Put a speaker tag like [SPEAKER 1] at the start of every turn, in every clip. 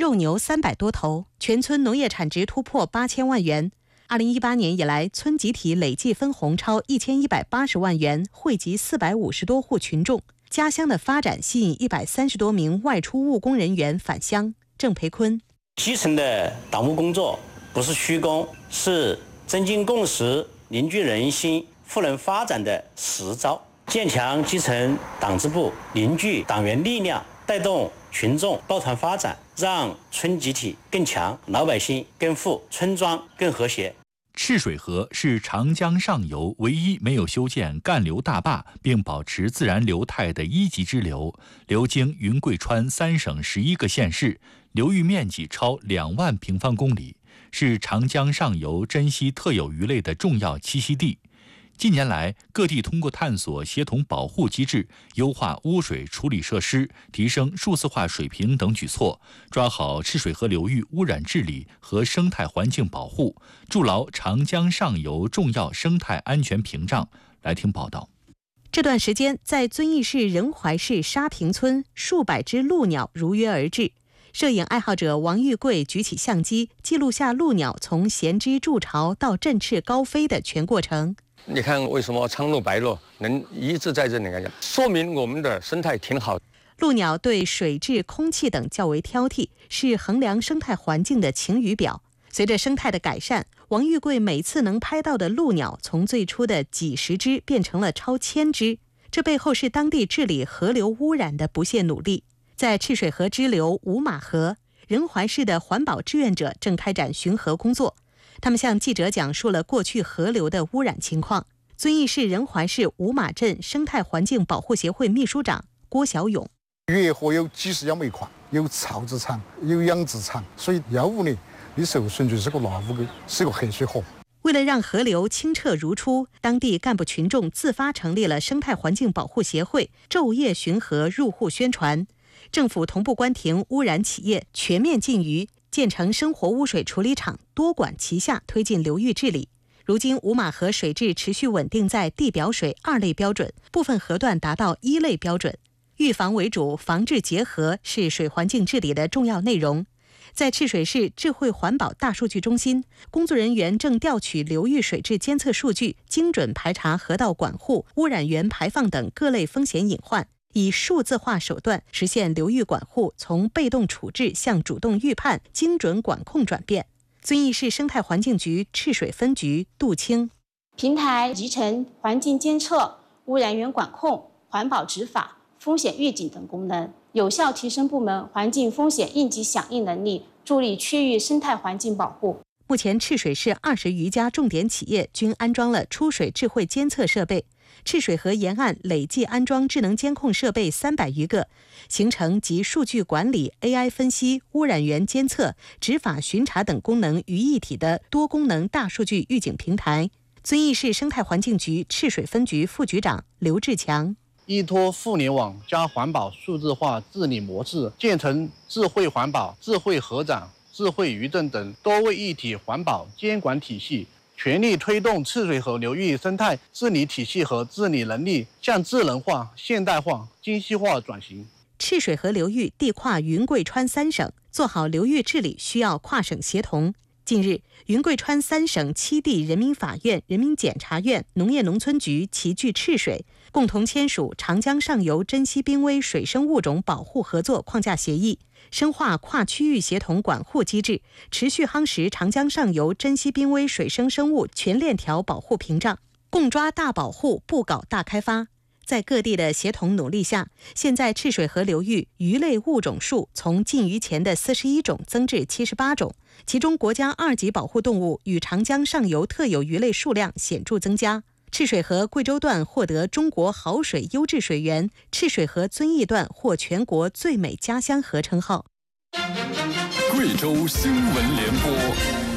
[SPEAKER 1] 肉牛300多头，全村农业产值突破8000万元。2018年以来，村集体累计分红超1180万元，惠及450多户群众。家乡的发展吸引130多名外出务工人员返乡。郑培坤：
[SPEAKER 2] 基层的党务工作不是虚功，是增进共识、凝聚人心、赋能发展的实招。建强基层党支部，凝聚党员力量，带动群众抱团发展，让村集体更强，老百姓更富，村庄更和谐。
[SPEAKER 3] 赤水河是长江上游唯一没有修建干流大坝并保持自然流态的一级支流，流经云贵川3省11个县市，流域面积超2万平方公里，是长江上游珍稀特有鱼类的重要栖息地。近年来，各地通过探索协同保护机制、优化污水处理设施、提升数字化水平等举措，抓好赤水河流域污染治理和生态环境保护，筑牢长江上游重要生态安全屏障。来听报道。
[SPEAKER 1] 这段时间，在遵义市仁怀市沙坪村，数百只鹭鸟如约而至。摄影爱好者王玉贵举起相机，记录下鹭鸟从衔枝筑巢到振翅高飞的全过程。
[SPEAKER 4] 你看，为什么苍鹭、白鹭能一直在这里？说明我们的生态挺好。
[SPEAKER 1] 鹭鸟对水质、空气等较为挑剔，是衡量生态环境的晴雨表。随着生态的改善，王玉贵每次能拍到的鹭鸟从最初的几十只变成了超1000只。这背后是当地治理河流污染的不懈努力。在赤水河支流五马河，仁怀市的环保志愿者正开展巡河工作。他们向记者讲述了过去河流的污染情况。遵义市仁怀市五马镇生态环境保护协会秘书长郭小勇：
[SPEAKER 5] 越野河有几十家煤矿，有草制厂，有养殖场，所以要物呢，你受损就是个垃圾，是个黑水河。
[SPEAKER 1] 为了让河流清澈如初，当地干部群众自发成立了生态环境保护协会，昼夜巡河入户宣传。政府同步关停污染企业，全面禁渔，建成生活污水处理厂，多管齐下推进流域治理。如今五马河水质持续稳定在地表水2类标准，部分河段达到1类标准。预防为主，防治结合是水环境治理的重要内容。在赤水市智慧环保大数据中心，工作人员正调取流域水质监测数据，精准排查河道管护、污染源排放等各类风险隐患，以数字化手段实现流域管护从被动处置向主动预判、精准管控转变。遵义市生态环境局赤水分局杜青：
[SPEAKER 6] 平台集成环境监测、污染源管控、环保执法、风险预警等功能，有效提升部门环境风险应急响应能力，助力区域生态环境保护。
[SPEAKER 1] 目前赤水市20余家重点企业均安装了出水智慧监测设备，赤水河沿岸累计安装智能监控设备300余个，形成集数据管理、AI 分析、污染源监测、执法巡查等功能于一体的多功能大数据预警平台。遵义市生态环境局赤水分局副局长刘志强：
[SPEAKER 7] 依托互联网加环保数字化治理模式，建成智慧环保、智慧河长、智慧渔政等多位一体环保监管体系，全力推动赤水河流域生态治理体系和治理能力向智能化、现代化、精细化转型。
[SPEAKER 1] 赤水河流域地跨云贵川3省，做好流域治理需要跨省协同。近日，云贵川3省7地人民法院、人民检察院、农业农村局齐聚赤水，共同签署长江上游珍稀濒危水生物种保护合作框架协议，深化跨区域协同管护机制，持续夯实长江上游珍稀濒危水生生物全链条保护屏障，共抓大保护，不搞大开发。在各地的协同努力下，现在赤水河流域鱼类物种数从禁渔前的41种增至78种，其中国家2级保护动物与长江上游特有鱼类数量显著增加。赤水河贵州段获得中国好水优质水源，赤水河遵义段获全国最美家乡河称号。
[SPEAKER 8] 贵州新闻联播。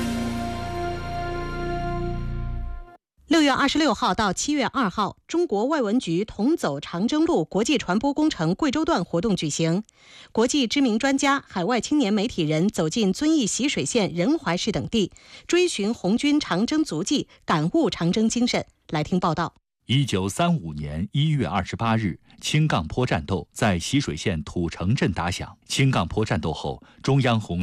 [SPEAKER 1] 6月26号到7月2号，中国外文局同走长征路国际传播工程贵州段活动举行。国际知名专家、海外青年媒体人走进遵义习水县仁怀市等地，追寻红军长征足迹，感悟长征精神。来听报道。
[SPEAKER 3] 1935年1月28日，青杠坡战斗在习水县土城镇打响。青杠坡战斗后，中央红